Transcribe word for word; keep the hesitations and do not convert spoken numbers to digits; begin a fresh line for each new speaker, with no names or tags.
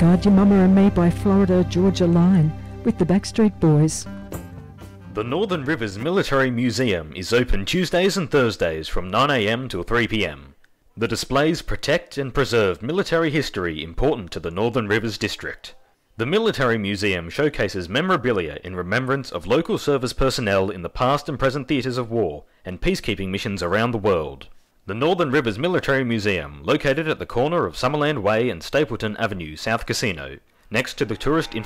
God, Your Mama and Me by Florida Georgia Line with the Backstreet Boys.
The Northern Rivers Military Museum is open Tuesdays and Thursdays from nine a m till three p m. The displays protect and preserve military history important to the Northern Rivers District. The Military Museum showcases memorabilia in remembrance of local service personnel in the past and present theatres of war and peacekeeping missions around the world. The Northern Rivers Military Museum, located at the corner of Summerland Way and Stapleton Avenue, South Casino, next to the tourist